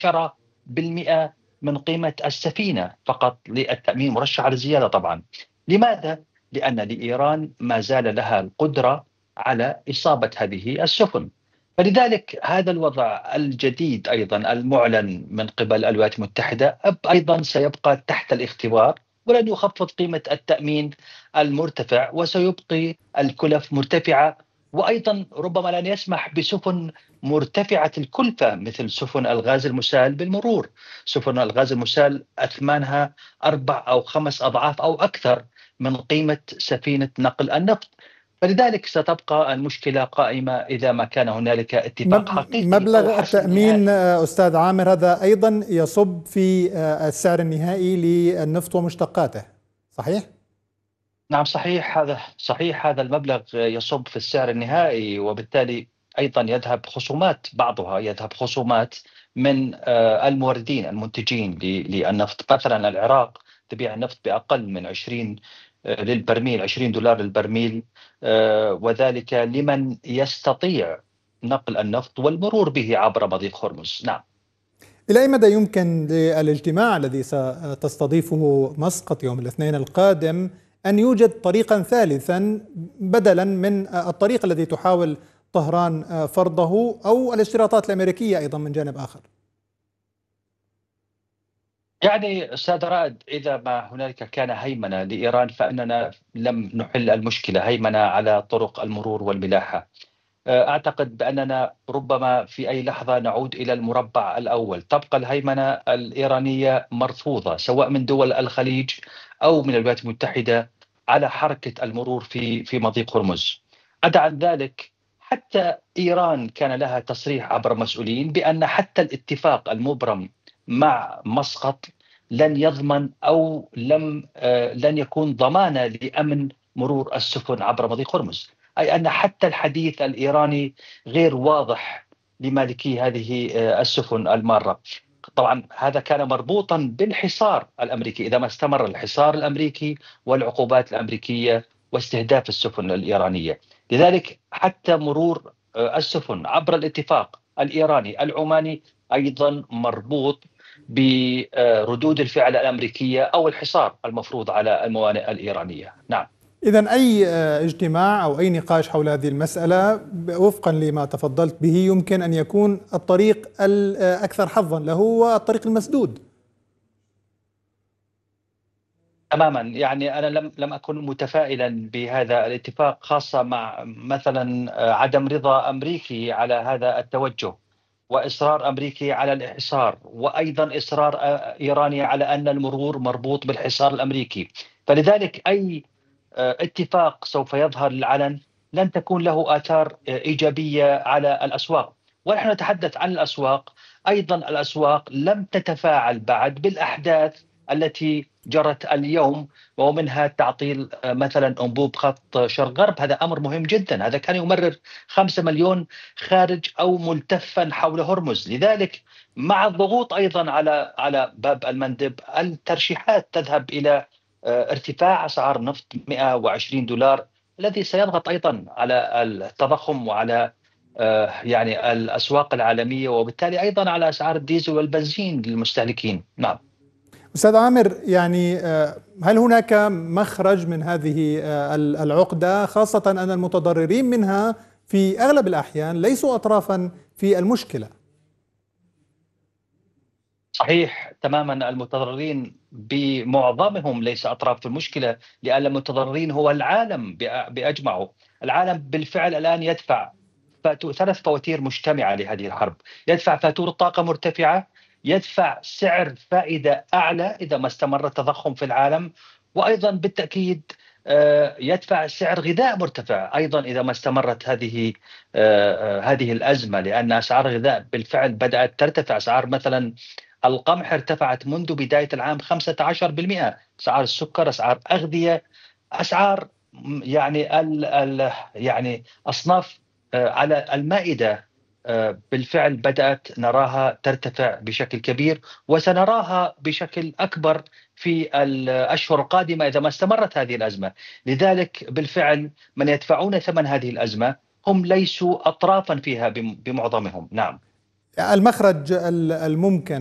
10% من قيمة السفينة فقط للتأمين، مرشح على الزيادة طبعا. لماذا؟ لأن لإيران ما زال لها القدرة على إصابة هذه السفن. فلذلك هذا الوضع الجديد أيضا المعلن من قبل الولايات المتحدة أيضا سيبقى تحت الاختبار، ولن يخفض قيمة التأمين المرتفع، وسيبقي الكلف مرتفعة. وأيضا ربما لن يسمح بسفن مرتفعة الكلفة مثل سفن الغاز المسال بالمرور. سفن الغاز المسال أثمانها 4 أو 5 أضعاف أو أكثر من قيمة سفينة نقل النفط. فلذلك ستبقى المشكلة قائمة إذا ما كان هنالك اتفاق حقيقي أو مبلغ حسم التأمين نهائي. أستاذ عامر هذا أيضا يصب في السعر النهائي للنفط ومشتقاته، صحيح؟ نعم صحيح، هذا المبلغ يصب في السعر النهائي، وبالتالي أيضا بعضها يذهب خصومات من الموردين المنتجين للنفط. مثلا العراق تبيع النفط بأقل من 20 للبرميل، $20 للبرميل، وذلك لمن يستطيع نقل النفط والمرور به عبر مضيق هرمز. نعم. إلى أي مدى يمكن للاجتماع الذي ستستضيفه مسقط يوم الاثنين القادم أن يوجد طريقا ثالثا بدلا من الطريق الذي تحاول طهران فرضه أو الاشتراطات الأمريكية أيضا من جانب آخر؟ يعني أستاذ رائد، إذا ما هنالك كان هيمنة لإيران فإننا لم نحل المشكلة، هيمنة على طرق المرور والملاحة. أعتقد بأننا ربما في أي لحظة نعود إلى المربع الأول. تبقى الهيمنة الإيرانية مرفوضة سواء من دول الخليج أو من الولايات المتحدة على حركة المرور في مضيق هرمز. عدا عن ذلك، حتى إيران كان لها تصريح عبر مسؤولين بأن حتى الاتفاق المبرم مع مسقط لن يضمن أو لن يكون ضمانة لأمن مرور السفن عبر مضيق هرمز. أي أن حتى الحديث الإيراني غير واضح لمالكي هذه السفن المارة. طبعا هذا كان مربوطا بالحصار الأمريكي، إذا ما استمر الحصار الأمريكي والعقوبات الأمريكية واستهداف السفن الإيرانية. لذلك حتى مرور السفن عبر الاتفاق الإيراني العماني أيضا مربوط بردود الفعل الأمريكية أو الحصار المفروض على الموانئ الإيرانية. نعم. إذن أي اجتماع أو أي نقاش حول هذه المسألة وفقا لما تفضلت به يمكن أن يكون الطريق الأكثر حظا له هو الطريق المسدود. تماما، يعني أنا لم أكن متفائلا بهذا الاتفاق، خاصة مع مثلا عدم رضا أمريكي على هذا التوجه، وإصرار أمريكي على الإحصار، وأيضا إصرار إيراني على أن المرور مربوط بالحصار الأمريكي. فلذلك أي اتفاق سوف يظهر للعلن لن تكون له آثار إيجابية على الأسواق. ونحن نتحدث عن الأسواق، أيضا الأسواق لم تتفاعل بعد بالأحداث التي جرت اليوم، ومنها تعطيل مثلا أنبوب خط شرق غرب. هذا أمر مهم جدا، هذا كان يمرر 5 مليون خارج أو ملتفا حول هرمز. لذلك مع الضغوط أيضا على باب المندب، الترشيحات تذهب إلى ارتفاع أسعار النفط $120، الذي سيضغط أيضا على التضخم وعلى يعني الأسواق العالمية، وبالتالي أيضا على أسعار الديزل والبنزين للمستهلكين. نعم. أستاذ عامر، يعني هل هناك مخرج من هذه العقدة، خاصة أن المتضررين منها في أغلب الأحيان ليسوا أطرافا في المشكلة؟ صحيح تماما، المتضررين بمعظمهم ليس أطراف في المشكلة، لأن المتضررين هو العالم بأجمعه. العالم بالفعل الآن يدفع 3 فواتير مجتمعة لهذه الحرب. يدفع فاتورة طاقة مرتفعة، يدفع سعر فائدة أعلى إذا ما استمر التضخم في العالم، وأيضا بالتأكيد يدفع سعر غذاء مرتفع أيضا إذا ما استمرت هذه الأزمة، لأن أسعار الغذاء بالفعل بدأت ترتفع. أسعار مثلا القمح ارتفعت منذ بداية العام 15%، أسعار السكر، أسعار أغذية، أسعار يعني يعني أصناف على المائدة بالفعل بدأت نراها ترتفع بشكل كبير، وسنراها بشكل أكبر في الأشهر القادمة إذا ما استمرت هذه الأزمة. لذلك بالفعل من يدفعون ثمن هذه الأزمة هم ليسوا أطرافا فيها بمعظمهم. نعم. المخرج الممكن